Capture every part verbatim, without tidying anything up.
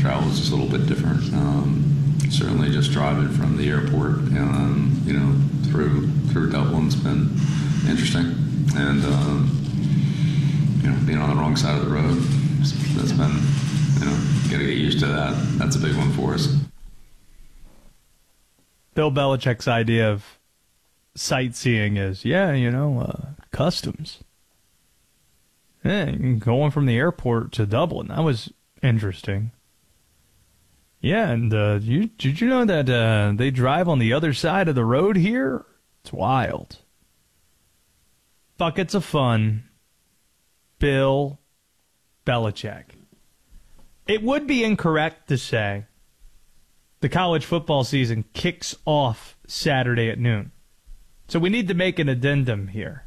travel is just a little bit different. Um, certainly, just driving from the airport, um, you know, through through Dublin's been interesting, and um, you know, being on the wrong side of the road, that's been, you know, got to get used to that. That's a big one for us. Bill Belichick's idea of sightseeing is, yeah, you know, uh, customs. Yeah, going from the airport to Dublin, that was interesting. Yeah, and uh, you, did you know that uh, they drive on the other side of the road here? It's wild. Buckets of fun. Bill Belichick. It would be incorrect to say the college football season kicks off Saturday at noon. So we need to make an addendum here.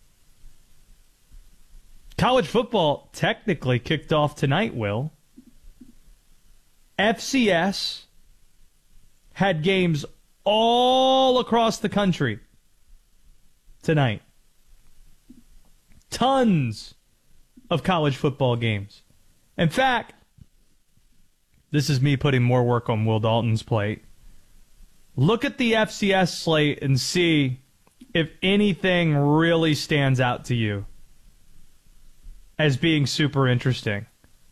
College football technically kicked off tonight, Will. F C S had games all across the country tonight. Tons of college football games. In fact, this is me putting more work on Will Dalton's plate. Look at the F C S slate and see if anything really stands out to you as being super interesting.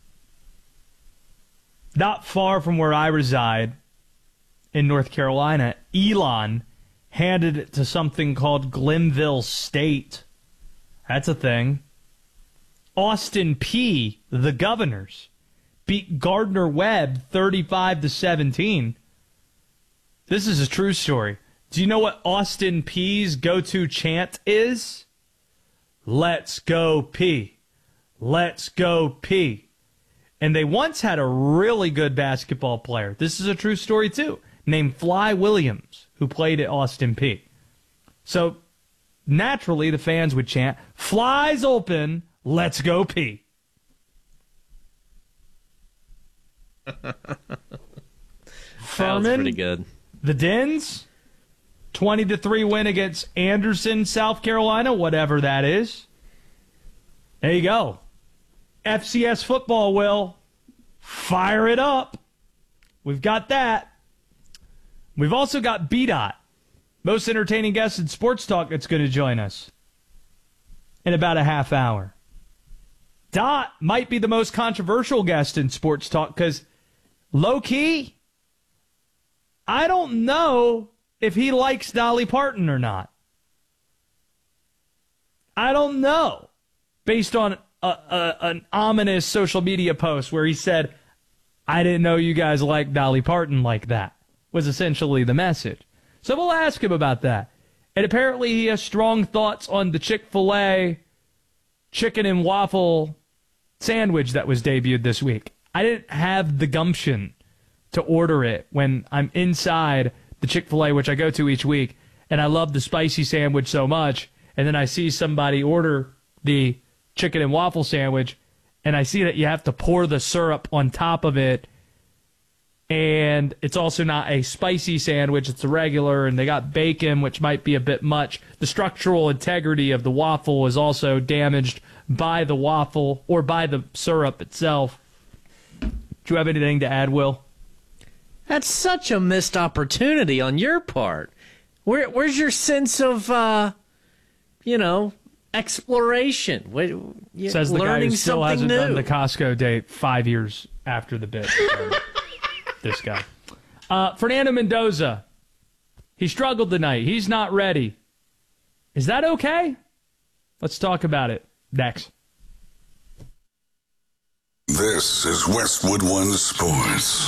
Not far from where I reside in North Carolina, Elon handed it to something called Glenville State. That's a thing. Austin Peay, the Governors, beat Gardner-Webb thirty-five to seventeen. This is a true story. Do you know what Austin Peay's go-to chant is? Let's go Peay. Let's go Peay. And they once had a really good basketball player. This is a true story too, named Fly Williams, who played at Austin Peay. So naturally the fans would chant, Flies open, let's go Peay. Sounds pretty good. The Dens, twenty to three win against Anderson, South Carolina, whatever that is. There you go. F C S football, Will. Fire it up. We've got that. We've also got B DOT, most entertaining guest in sports talk, that's going to join us in about a half hour. Dot might be the most controversial guest in sports talk because, low-key, I don't know if he likes Dolly Parton or not. I don't know. Based on a, a, an ominous social media post where he said, I didn't know you guys liked Dolly Parton like that, was essentially the message. So we'll ask him about that. And apparently he has strong thoughts on the Chick-fil-A chicken and waffle sandwich that was debuted this week. I didn't have the gumption to order it when I'm inside the Chick-fil-A, which I go to each week, and I love the spicy sandwich so much, and then I see somebody order the chicken and waffle sandwich, and I see that you have to pour the syrup on top of it, and it's also not a spicy sandwich, it's a regular, and they got bacon, which might be a bit much. The structural integrity of the waffle is also damaged by the waffle, or by the syrup itself. Do you have anything to add, Will? That's such a missed opportunity on your part. Where, where's your sense of, uh, you know, exploration? Where, you, Says the guy who still hasn't new. done the Costco date five years after the bid. This guy. Uh, Fernando Mendoza. He struggled tonight. He's not ready. Is that okay? Let's talk about it next. This is Westwood One Sports.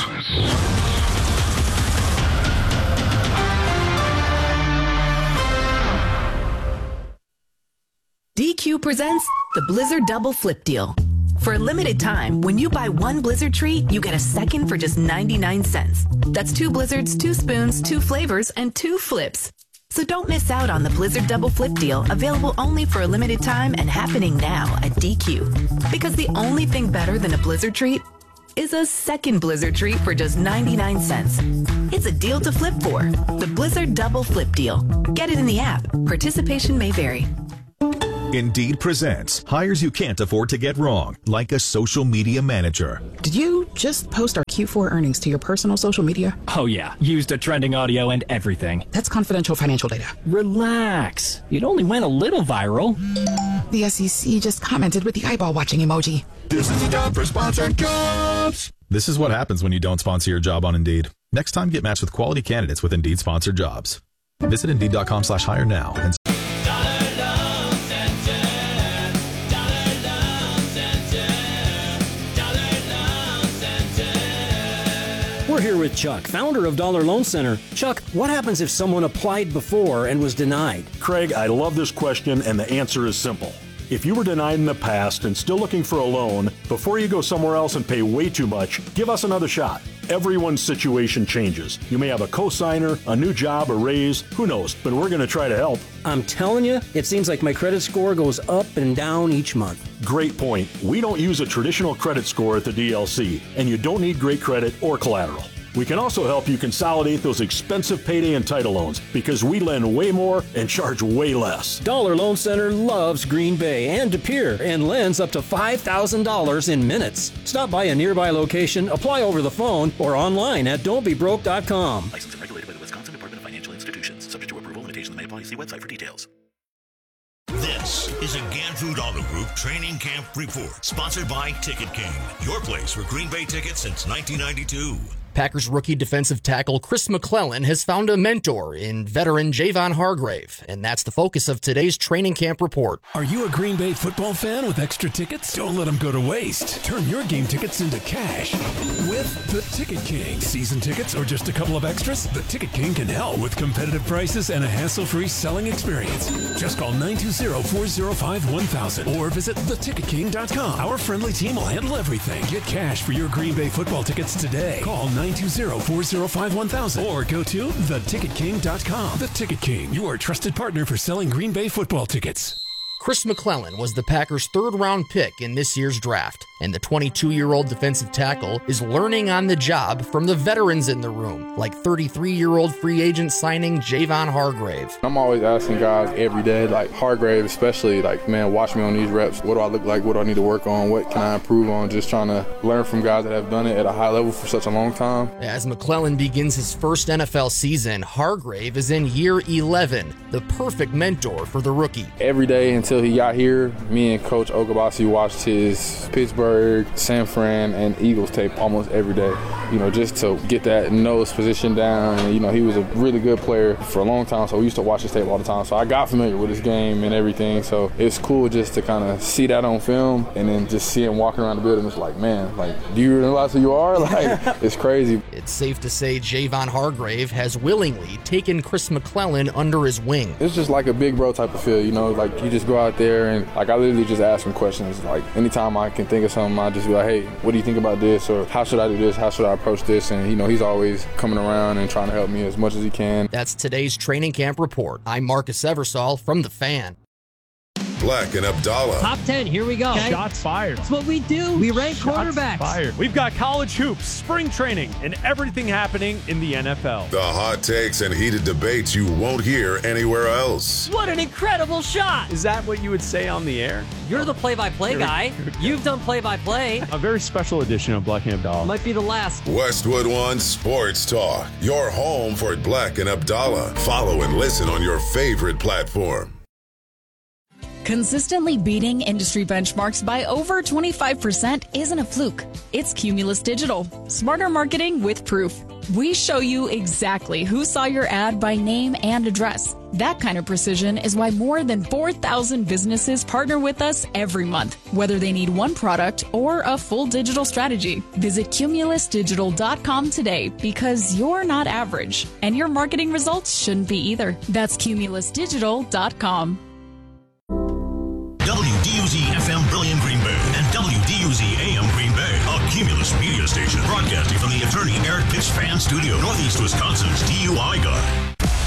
D Q presents the Blizzard Double Flip Deal. For a limited time, when you buy one Blizzard treat, you get a second for just ninety-nine cents. That's two Blizzards, two spoons, two flavors, and two flips. So don't miss out on the Blizzard Double Flip Deal, available only for a limited time and happening now at D Q. Because the only thing better than a Blizzard treat is a second Blizzard treat for just ninety-nine cents. It's a deal to flip for. The Blizzard Double Flip Deal. Get it in the app. Participation may vary. Indeed presents hires you can't afford to get wrong, like a social media manager. Did you just post our Q four earnings to your personal social media? Oh yeah, used a trending audio and everything. That's confidential financial data. Relax. It only went a little viral. The S E C just commented with the eyeball watching emoji. This is the time for sponsored jobs. This is what happens when you don't sponsor your job on Indeed. Next time, get matched with quality candidates with Indeed sponsored jobs. Visit Indeed.com slash hire now. And We're here with Chuck, founder of Dollar Loan Center. Chuck, what happens if someone applied before and was denied? Craig, I love this question, and the answer is simple. If you were denied in the past and still looking for a loan, before you go somewhere else and pay way too much, give us another shot. Everyone's situation changes. You may have a cosigner, a new job, a raise, who knows, but we're going to try to help. I'm telling you, it seems like my credit score goes up and down each month. Great point. We don't use a traditional credit score at the D L C, and you don't need great credit or collateral. We can also help you consolidate those expensive payday and title loans because we lend way more and charge way less. Dollar Loan Center loves Green Bay and De Pere and lends up to five thousand dollars in minutes. Stop by a nearby location, apply over the phone, or online at don't be broke dot com. Licensed and regulated by the Wisconsin Department of Financial Institutions. Subject to approval, limitations may apply. See website for details. This is a Ganfood Auto Group Training Camp Report, sponsored by Ticket King, your place for Green Bay tickets since nineteen ninety-two. Packers rookie defensive tackle Chris McClellan has found a mentor in veteran Javon Hargrave, and that's the focus of today's training camp report. Are you a Green Bay football fan with extra tickets? Don't let them go to waste. Turn your game tickets into cash with the Ticket King. Season tickets or just a couple of extras? The Ticket King can help with competitive prices and a hassle-free selling experience. Just call nine two zero, four zero five, one thousand or visit the ticket king dot com. Our friendly team will handle everything. Get cash for your Green Bay football tickets today. Call nine two zero, four zero five, one thousand or go to the ticket king dot com. The Ticket King, your trusted partner for selling Green Bay football tickets. Chris McClellan was the Packers' third-round pick in this year's draft, and the twenty-two-year-old defensive tackle is learning on the job from the veterans in the room, like thirty-three-year-old free agent signing Javon Hargrave. I'm always asking guys every day, like Hargrave especially, like, man, watch me on these reps. What do I look like? What do I need to work on? What can I improve on? Just trying to learn from guys that have done it at a high level for such a long time. As McClellan begins his first N F L season, Hargrave is in year eleven, the perfect mentor for the rookie. Every day until he got here, me and Coach Ogabasi watched his Pittsburgh, San Fran, and Eagles tape almost every day, you know, just to get that nose position down. And, you know, he was a really good player for a long time, so we used to watch his tape all the time. So I got familiar with his game and everything. So it's cool just to kind of see that on film and then just see him walking around the building. It's like, man, like, do you realize who you are? Like, it's crazy. It's safe to say Javon Hargrave has willingly taken Chris McClellan under his wing. It's just like a big bro type of feel, you know, like you just go out there and, like, I literally just ask him questions. Like, anytime I can think of something, I just be like, hey, what do you think about this? Or how should I do this? How should I approach this? And, you know, he's always coming around and trying to help me as much as he can. That's today's training camp report. I'm Marcus Eversole from The Fan. Black and Abdallah. Top ten, here we go. Okay. Shots fired. That's what we do. We rank Shots quarterbacks. Fired. We've got college hoops, spring training, and everything happening in the N F L. The hot takes and heated debates you won't hear anywhere else. What an incredible shot. Is that what you would say on the air? You're the play-by-play guy. You've done play-by-play. A very special edition of Black and Abdallah. Might be the last. Westwood One Sports Talk, your home for Black and Abdallah. Follow and listen on your favorite platform. Consistently beating industry benchmarks by over twenty-five percent isn't a fluke. It's Cumulus Digital. Smarter marketing with proof. We show you exactly who saw your ad by name and address. That kind of precision is why more than four thousand businesses partner with us every month, whether they need one product or a full digital strategy. Visit cumulus digital dot com today because you're not average, and your marketing results shouldn't be either. That's cumulus digital dot com. W D U Z F M Brilliant Green Bay and W D U Z A M Green Bay, a Cumulus media station broadcasting from the attorney Eric Pitts Fan Studio, Northeast Wisconsin's D U I guy.